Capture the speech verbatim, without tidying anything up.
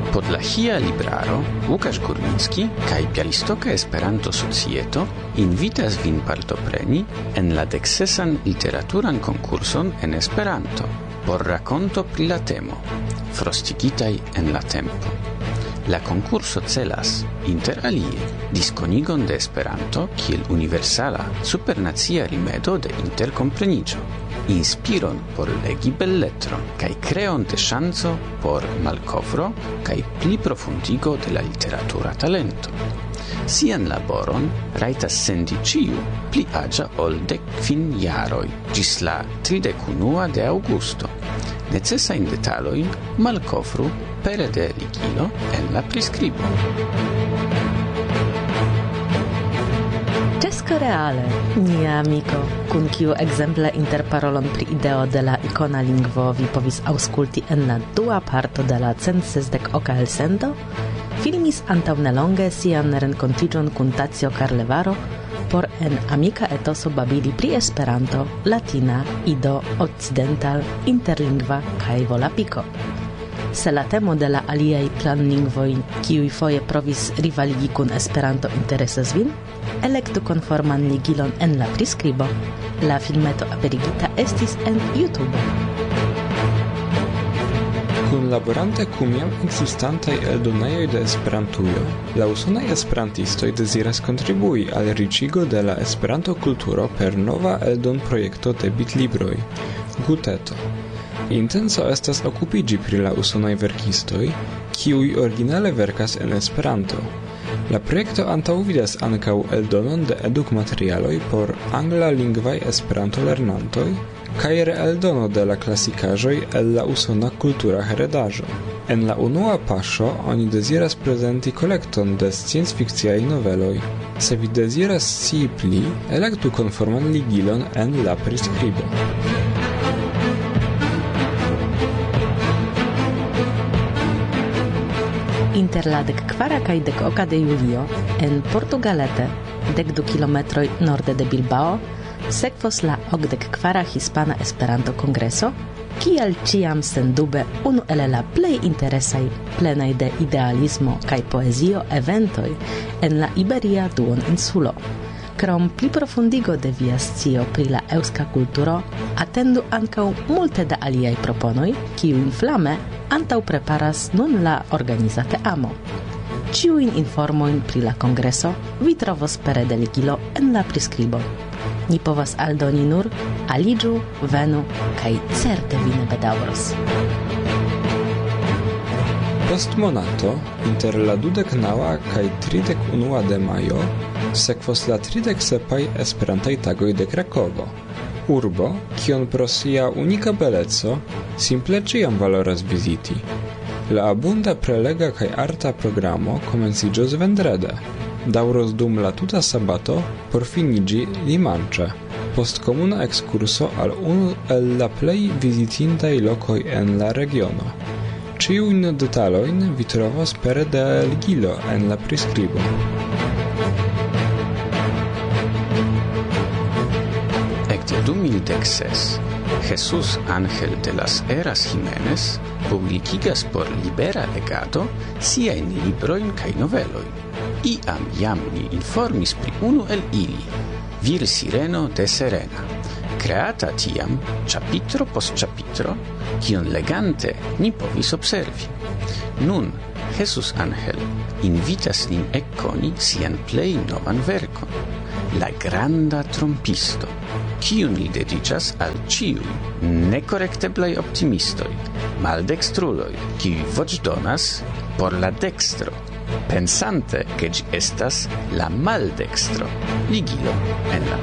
Podla hia libraro, Łukasz Górnicki kaj Bialistoka Esperanto Societo invitas vin partopreni en la deksesan literaturan konkurson en Esperanto por rakonto pri la temo, frostigitaj en la tempo. La konkurso celas, inter alie, diskonigon de Esperanto kiel universala supernacia rimedo de interkompreniĝo, inspiron por legi belletron kaj kreon de ŝanco por malkovro kaj pliprofundigo de la literatura talento. Sian laboron rajtas sendi ĉiu pli aĝa ol dek kvin jaroj ĝis la tridek unua de aŭgusto. Necesajn detalojn malkovru pere de ligilo en la priskribo. Česko reale, nia amiko, kun kiu ekzemple interparolon pri ideo de la ikona lingvo vi povis aŭskulti en la dua parto de la cent sesdek oka elsendo, filmis antaŭ nelonge sian renkontiĝon kun Tazio Carlevaro por en amika etoso babili pri Esperanto, latina, ido, occidental, interlingva kaj volapiko. Se la temo de la aliaj planlingvoj, kiuj foje provis rivaligi kun Esperanto interesas vin, elektu konforman ligilon en la priskribo. La filmeto aperigita estis en YouTube. Kunlaborante kun jam ekzistantaj eldonejoj de Esperantujo, la usonaj esperantistoj deziras kontribui al riĉigo de la Esperanto-kulturo per nova eldonprojekto de bitlibroj, Guteto. Intenco estas okupiĝi pri la usonaj verkistoj, kiuj originale verkas en Esperanto. La projekto antaŭvidas ankaŭ eldonon de edukmaterialoj por anglalingvaj Esperanto-lernantoj kaj reeldono de la klasikaĵoj el la usona kultura heredaĵo. En la unua paŝo oni deziras prezenti kolekton de sciencfikciaj noveloj. Se vi deziras scii pli, elektu konforman ligilon en la priskribo. Inter la dek kvara kaj dek oka de julio en Portugalete, dek du kilometroj norde de Bilbao, sekvos la okdek kvara Hispana Esperanto-kongreso, kiel ĉiam sendube unu el la plej interesaj, plenaj de idealismo kaj poezio eventoj en la Iberia duoninsulo. Krom pliprofundigo de via scio pri la eŭska kulturo, atendu ankaŭ multe da aliaj proponoj, kiujn flame antaŭ preparas nun la organiza teamo. Ĉiujn informojn pri la kongreso vi trovos pere de ligilo en la priskribo. Ni povas aldoni nur aliĝu, venu kaj certe vi ne bedaŭros. Post monato, inter la dudek naŭa kaj tridek unua de majo, sekvos la tridek sepaj Esperantaj tagoj de Krakovo, urbo, kion pro sia unika beleco simple ĉiam valoras viziti. La abunda prelega kaj arta programo komenciĝos vendrede, daŭros dum la tuta sabato por finiĝi dimanĉe, post komuna ekskurso al unu el la plej vizitintaj lokoj en la regiono. Ĉiujn detalojn vi trovos pere de ligilo en la priskribo. Ekde du mil dek ses, Jesús Ángel de las Heras Jiménez publikigas por libera legado siajn librojn kaj novelojn. Iam jam ni informis pri unu el ili, Vir Sireno de Serena, kreata tiam ĉapitro post ĉapitro, kion legante ni povis observi. Nun Jesús Ángel invitas nin ekkoni sian plej novan verkon, La Granda Trompisto, kiun li dediĉas al ĉiuj nekorekteblaj optimistoj, maldekstruloj, kiuj voĉdonas por la dekstro, pensante ke ĝi estas la maldekstro. Ligilo en la